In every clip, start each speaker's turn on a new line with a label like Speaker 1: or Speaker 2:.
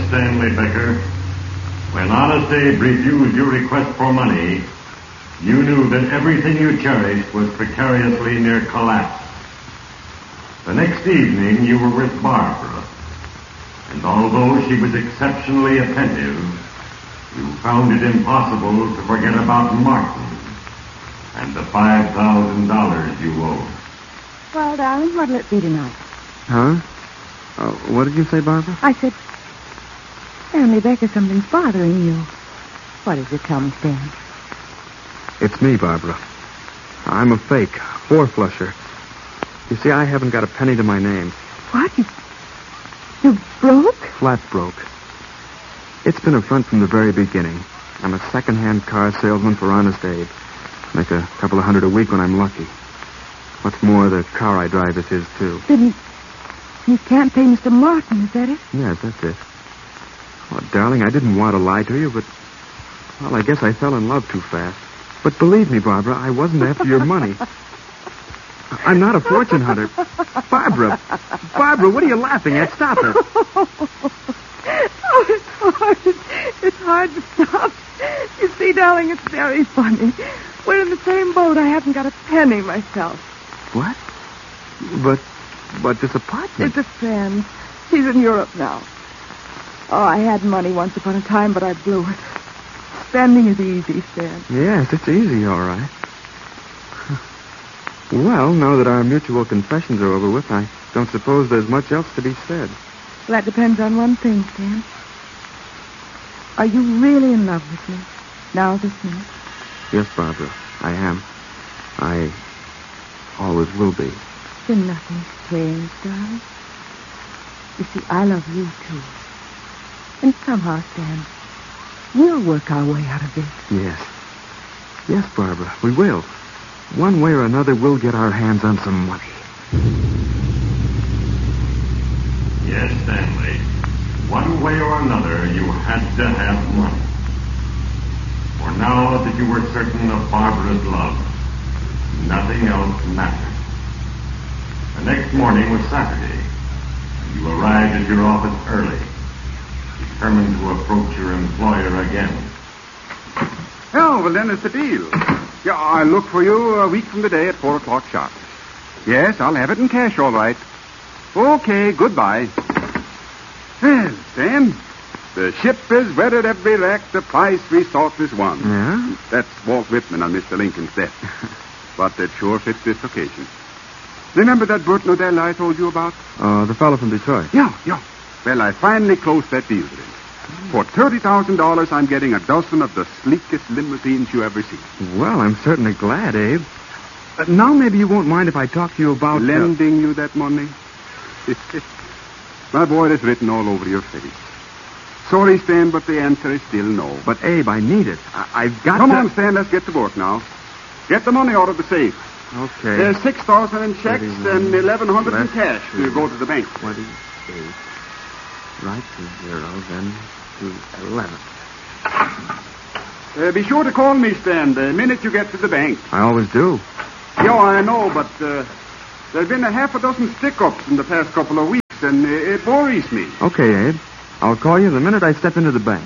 Speaker 1: Stanley Becker. When Honest Abe refused your request for money, you knew that everything you cherished was precariously near collapse. The next evening, you were with Barbara. And although she was exceptionally attentive, you found it impossible to forget about Martin and the $5,000 you owed.
Speaker 2: Well, darling, what'll it be tonight?
Speaker 3: Huh? What did you say, Barbara?
Speaker 2: I said, Stanley Becker, something's bothering you. What is it? Tell me, Stan.
Speaker 3: It's me, Barbara. I'm a fake, four-flusher. You see, I haven't got a penny to my name.
Speaker 2: What? You broke?
Speaker 3: Flat broke. It's been a front from the very beginning. I'm a second-hand car salesman for Honest Abe. Make a couple of $100 a week when I'm lucky. What's more, the car I drive is his, too.
Speaker 2: Then you can't pay Mr. Martin, is that it?
Speaker 3: Yes, that's it. Oh, darling, I didn't want to lie to you, but... Well, I guess I fell in love too fast. But believe me, Barbara, I wasn't after your money. I'm not a fortune hunter. Barbara, what are you laughing at? Stop it.
Speaker 2: Oh, it's hard. It's hard to stop. You see, darling, it's very funny. We're in the same boat. I haven't got a penny myself.
Speaker 3: What? But this apartment...
Speaker 2: It's a friend. She's in Europe now. Oh, I had money once upon a time, but I blew it. Spending is easy, Stan.
Speaker 3: Yes, it's easy, all right. Well, now that our mutual confessions are over with, I don't suppose there's much else to be said.
Speaker 2: Well, that depends on one thing, Stan. Are you really in love with me? Now, this minute?
Speaker 3: Yes, Barbara, I am. I always will be.
Speaker 2: Then nothing's changed, darling. You see, I love you, too. And somehow, Stan, we'll work our way out of this.
Speaker 3: Yes. Yes, Barbara, we will. One way or another, we'll get our hands on some money.
Speaker 1: Yes, Stanley. One way or another, you had to have money. For now that you were certain of Barbara's love, nothing else mattered. The next morning was Saturday, and you arrived at your office early, determined to approach your employer again.
Speaker 4: Oh, well, then it's a deal. Yeah, I'll look for you a week from today at 4 o'clock sharp. Yes, I'll have it in cash, all right. Okay, goodbye. Well, Stan, the ship is weathered every wreck, the prize we sought is won.
Speaker 3: Yeah?
Speaker 4: That's Walt Whitman on Mr. Lincoln's death. But it sure fits this occasion. Remember that Burt Nodell I told you about?
Speaker 3: The fellow from Detroit.
Speaker 4: Yeah. Well, I finally closed that deal with him. For $30,000, I'm getting a dozen of the sleekest limousines you ever see.
Speaker 3: Well, I'm certainly glad, Abe. Now maybe you won't mind if I talk to you about...
Speaker 4: Lending you that money? My boy, it's written all over your face. Sorry, Stan, but the answer is still no.
Speaker 3: But, Abe, I need it. I've got
Speaker 4: Come on, Stan, let's get to work now. Get the money out of the safe.
Speaker 3: Okay.
Speaker 4: There's $6,000 in checks and $1,100 in cash to go to the bank.
Speaker 3: 28. Right to 0, then to 11.
Speaker 4: Be sure to call me, Stan, the minute you get to the bank.
Speaker 3: I always do.
Speaker 4: Yeah, I know, but there's been a half a dozen stick-ups in the past couple of weeks, and it worries me.
Speaker 3: Okay, Abe. I'll call you the minute I step into the bank.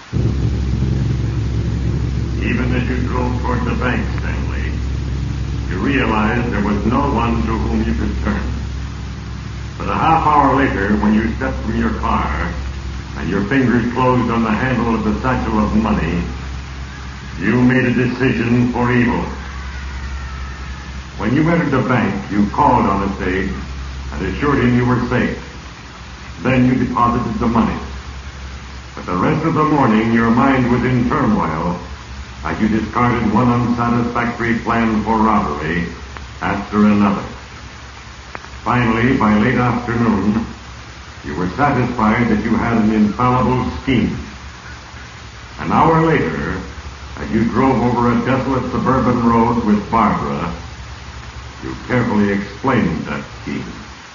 Speaker 1: Even as you drove toward the bank, Stanley, you realized there was no one to whom you could turn. But a half hour later, when you stepped from your car and your fingers closed on the handle of the satchel of money, you made a decision for evil. When you entered the bank, you called Honest Abe and assured him you were safe. Then you deposited the money. But the rest of the morning, your mind was in turmoil as you discarded one unsatisfactory plan for robbery after another. Finally, by late afternoon, you were satisfied that you had an infallible scheme. An hour later, as you drove over a desolate suburban road with Barbara, you carefully explained that scheme.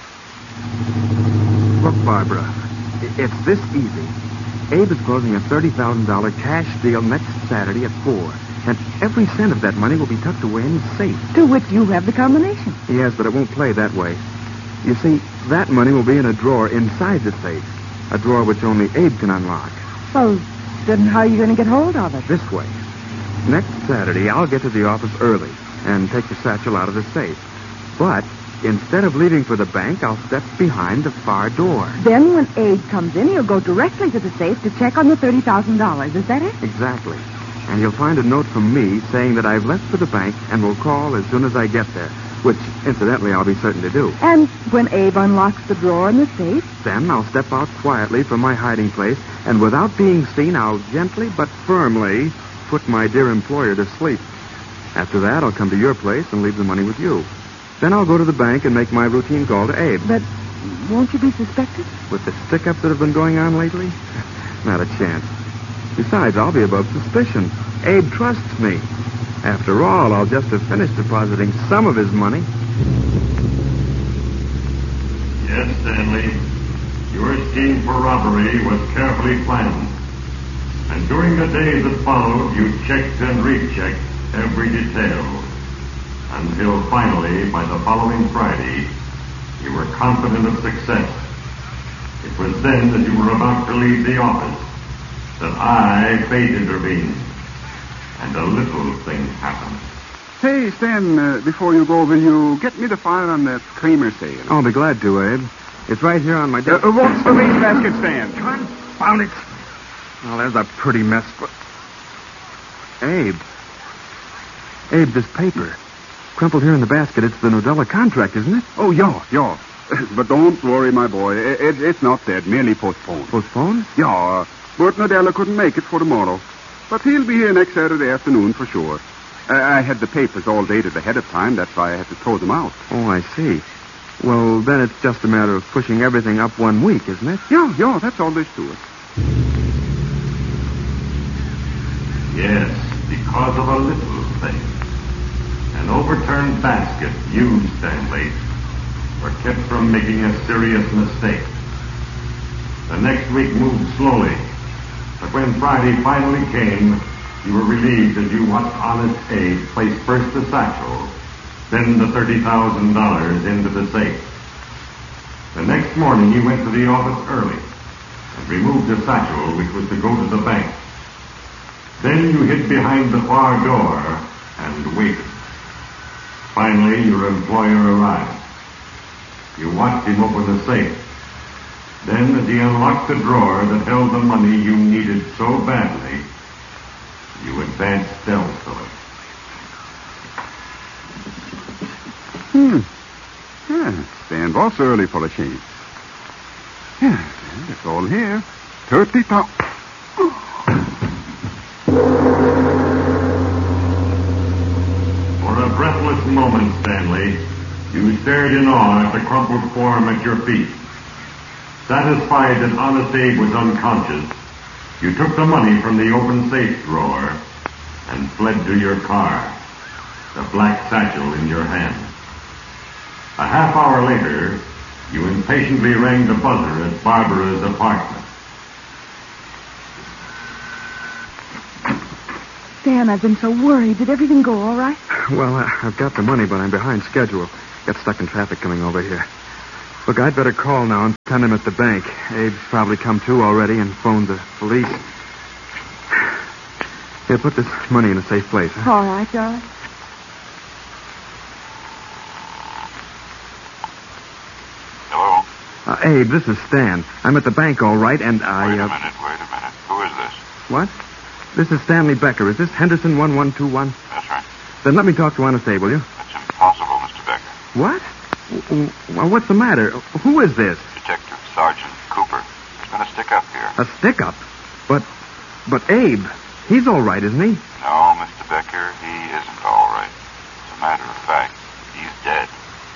Speaker 3: Look, Barbara, it's this easy. Abe is closing a $30,000 cash deal next Saturday at 4, and every cent of that money will be tucked away in his safe.
Speaker 2: To which you have the combination.
Speaker 3: Yes, but it won't play that way. You see, that money will be in a drawer inside the safe. A drawer which only Abe can unlock.
Speaker 2: Well, then how are you going to get hold of it?
Speaker 3: This way. Next Saturday, I'll get to the office early and take the satchel out of the safe. But instead of leaving for the bank, I'll step behind the far door.
Speaker 2: Then when Abe comes in, he'll go directly to the safe to check on the $30,000. Is that it?
Speaker 3: Exactly. And you'll find a note from me saying that I've left for the bank and will call as soon as I get there, which, incidentally, I'll be certain to do.
Speaker 2: And when Abe unlocks the drawer in the safe?
Speaker 3: Then I'll step out quietly from my hiding place, and without being seen, I'll gently but firmly put my dear employer to sleep. After that, I'll come to your place and leave the money with you. Then I'll go to the bank and make my routine call to Abe.
Speaker 2: But won't you be suspected?
Speaker 3: With the stick-ups that have been going on lately? Not a chance. Besides, I'll be above suspicion. Abe trusts me. After all, I'll just have finished depositing some of his money.
Speaker 1: Yes, Stanley. Your scheme for robbery was carefully planned. And during the days that followed, you checked and rechecked every detail. Until finally, by the following Friday, you were confident of success. It was then that you were about to leave the office that I, Fate, intervened. And a little thing happened.
Speaker 4: Hey, Stan, before you go, will you get me the file on that Kramer sale?
Speaker 3: I'll be glad to, Abe. It's right here on my desk.
Speaker 4: What's the wastebasket, Stan?
Speaker 3: Confound it. Well, there's a pretty mess. But... Abe, this paper. Crumpled here in the basket. It's the Nodella contract, isn't it?
Speaker 4: Oh, yeah. But don't worry, my boy. It's not dead, merely postponed.
Speaker 3: Postponed?
Speaker 4: Yeah, Bert Nodella couldn't make it for tomorrow. But he'll be here next Saturday afternoon for sure. I had the papers all dated ahead of time. That's why I had to throw them out.
Speaker 3: Oh, I see. Well, then it's just a matter of pushing everything up 1 week, isn't it?
Speaker 4: Yeah, that's all there's to it.
Speaker 1: Yes, because of a little thing. An overturned basket, you, Stanley, were kept from making a serious mistake. The next week moved slowly. But when Friday finally came, you were relieved as you watched Honest Abe place first the satchel, then the $30,000 into the safe. The next morning, you went to the office early and removed the satchel, which was to go to the bank. Then you hid behind the far door and waited. Finally, your employer arrived. You watched him open the safe. Then, as he unlocked the drawer that held the money you needed so badly, you advanced stealthily.
Speaker 4: Yeah, Stan Boss early for a change. Yeah, it's all here. 30,000.
Speaker 1: For a breathless moment, Stanley, you stared in awe at the crumpled form at your feet. Satisfied that Honest Abe was unconscious, you took the money from the open safe drawer and fled to your car, the black satchel in your hand. A half hour later, you impatiently rang the buzzer at Barbara's apartment.
Speaker 2: Stan, I've been so worried. Did everything go all right?
Speaker 3: Well, I've got the money, but I'm behind schedule. Got stuck in traffic coming over here. Look, I'd better call now and send him at the bank. Abe's probably come to already and phoned the police. Here, put this money in a safe place, huh?
Speaker 2: All right, darling.
Speaker 5: Hello?
Speaker 3: Abe, this is Stan. I'm at the bank, all right, and I...
Speaker 5: Wait a minute. Who is this?
Speaker 3: What? This is Stanley Becker. Is this Henderson 1121?
Speaker 5: That's right.
Speaker 3: Then let me talk to Honest Abe, will you?
Speaker 5: That's impossible, Mr. Becker.
Speaker 3: What? Well, what's the matter? Who is this?
Speaker 5: Detective Sergeant Cooper. There's been a stick-up here.
Speaker 3: A stick-up? But Abe, he's all right, isn't he?
Speaker 5: No, Mr. Becker, he isn't all right. As a matter of fact, he's dead.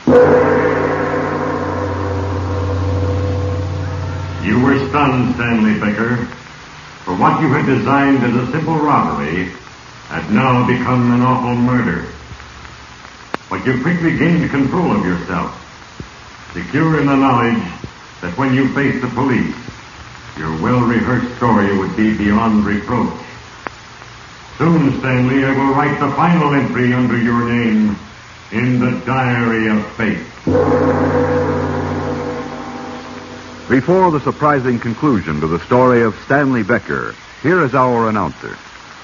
Speaker 1: You were stunned, Stanley Becker, for what you had designed as a simple robbery had now become an awful murder. But you quickly gained control of yourself, secure in the knowledge that when you faced the police, your well-rehearsed story would be beyond reproach. Soon, Stanley, I will write the final entry under your name in the Diary of Fate.
Speaker 6: Before the surprising conclusion to the story of Stanley Becker, here is our announcer.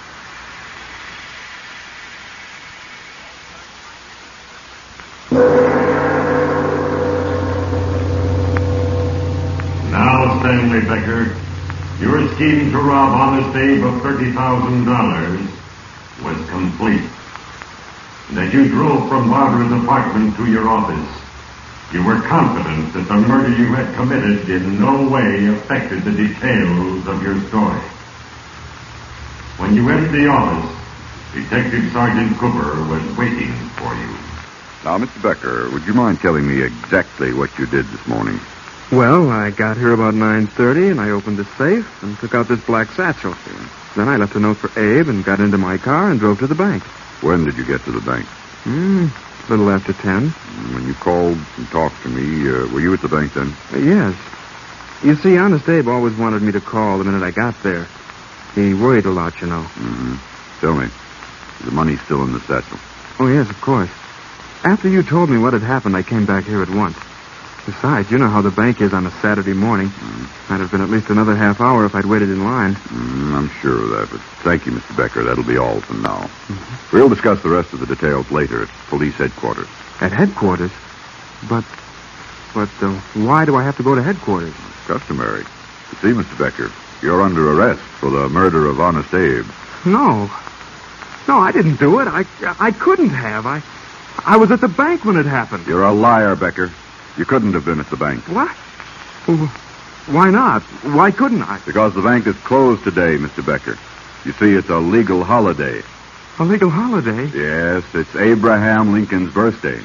Speaker 1: Now, Stanley Becker, your scheme to rob Honest Abe of $30,000 was complete. And as you drove from Barbara's apartment to your office, you were confident that the murder you had committed in no way affected the details of your story. When you entered the office, Detective Sergeant Cooper was waiting for you.
Speaker 6: Now, Mr. Becker, would you mind telling me exactly what you did this morning?
Speaker 3: Well, I got here about 9:30, and I opened the safe and took out this black satchel. Then I left a note for Abe and got into my car and drove to the bank.
Speaker 6: When did you get to the bank?
Speaker 3: A little after 10.
Speaker 6: When you called and talked to me, were you at the bank then?
Speaker 3: Yes. You see, Honest Abe always wanted me to call the minute I got there. He worried a lot, you know.
Speaker 6: Tell me, is the money still in the satchel?
Speaker 3: Oh, yes, of course. After you told me what had happened, I came back here at once. Besides, you know how the bank is on a Saturday morning. Might have been at least another half hour if I'd waited in line.
Speaker 6: I'm sure of that, but thank you, Mr. Becker. That'll be all for now. We'll discuss the rest of the details later at police headquarters.
Speaker 3: At headquarters? But why do I have to go to headquarters?
Speaker 6: It's customary. You see, Mr. Becker, you're under arrest for the murder of Honest Abe.
Speaker 3: No, I didn't do it. I couldn't have. I was at the bank when it happened.
Speaker 6: You're a liar, Becker. You couldn't have been at the bank.
Speaker 3: What? Why not? Why couldn't I?
Speaker 6: Because the bank is closed today, Mr. Becker. You see, it's a legal holiday.
Speaker 3: A legal holiday?
Speaker 6: Yes, it's Abraham Lincoln's birthday.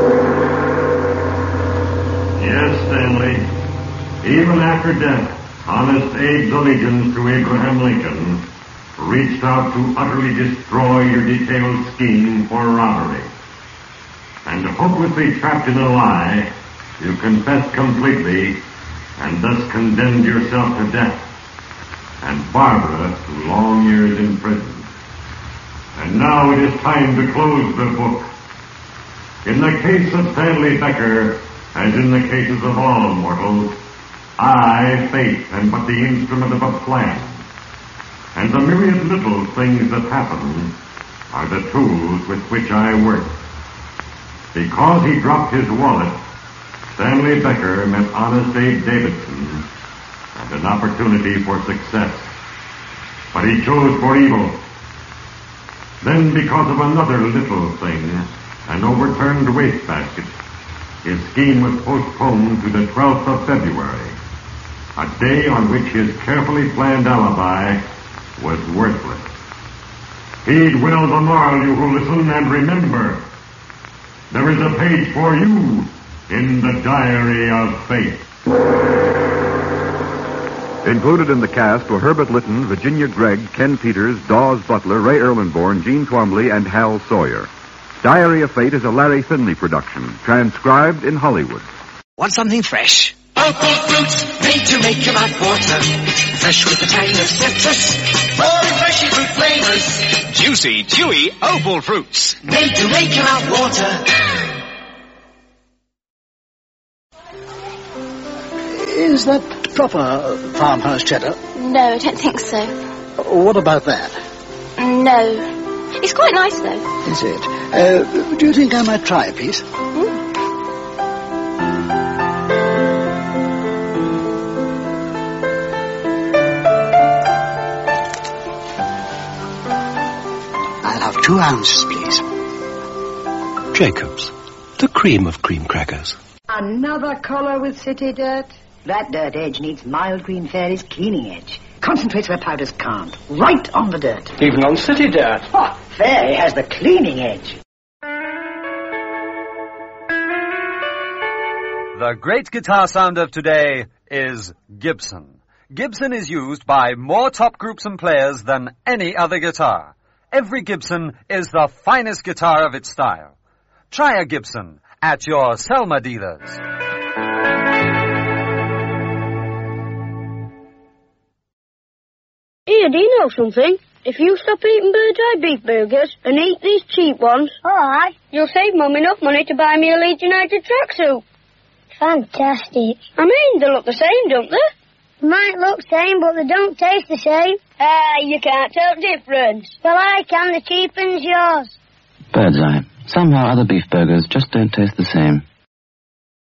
Speaker 1: Yes, Stanley. Even after death, Honest Abe's allegiance to Abraham Lincoln reached out to utterly destroy your detailed scheme for robbery. And hopelessly trapped in a lie, you confessed completely and thus condemned yourself to death and Barbara to long years in prison. And now it is time to close the book. In the case of Stanley Becker, as in the cases of all mortals, I, fate, am but the instrument of a plan. And the myriad little things that happen are the tools with which I work. Because he dropped his wallet, Stanley Becker met Honest Abe Davidson and an opportunity for success. But he chose for evil. Then, because of another little thing, an overturned wastebasket, his scheme was postponed to the 12th of February, a day on which his carefully planned alibi was worthless. Heed well the moral, you who listen, and remember, there is a page for you in the Diary of Fate.
Speaker 6: Included in the cast were Herbert Lytton, Virginia Gregg, Ken Peters, Dawes Butler, Ray Erlenborn, Gene Twombly, and Hal Sawyer. Diary of Fate is a Larry Finley production, transcribed in Hollywood.
Speaker 7: Want something fresh? Opal fruit, made to make your mouth water. Fresh with the tang of citrus, more refreshing fruit flavors.
Speaker 8: Juicy, chewy Opal fruits.
Speaker 7: Made to make your mouth water.
Speaker 9: Is that proper farmhouse cheddar?
Speaker 10: No, I don't think so.
Speaker 9: What about that?
Speaker 10: No. It's quite nice, though.
Speaker 9: Is it? Do you think I might try a piece? I'll have 2 ounces, please.
Speaker 11: Jacobs, the cream of cream crackers.
Speaker 12: Another collar with city dirt? That dirt edge needs Mild Green Fairy's cleaning edge. Concentrates where powders can't. Right on the dirt.
Speaker 11: Even on city dirt.
Speaker 12: Oh, Fairy has the cleaning edge.
Speaker 13: The great guitar sound of today is Gibson. Gibson is used by more top groups and players than any other guitar. Every Gibson is the finest guitar of its style. Try a Gibson at your Selma dealers.
Speaker 14: Here, do you know something? If you stop eating Bird's Eye beef burgers and eat these cheap ones,
Speaker 10: all right,
Speaker 14: you'll save Mum enough money to buy me a Legionnaire tracksuit. Fantastic.
Speaker 15: I mean, they look the same, don't they?
Speaker 14: Might look same, but they don't taste the same.
Speaker 15: You can't tell the difference.
Speaker 14: Well, I can. The cheap one's yours.
Speaker 16: Birdseye. Somehow other beef burgers just don't taste the same.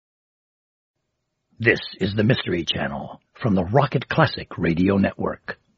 Speaker 17: This is the Mystery Channel from the Rocket Classic Radio Network.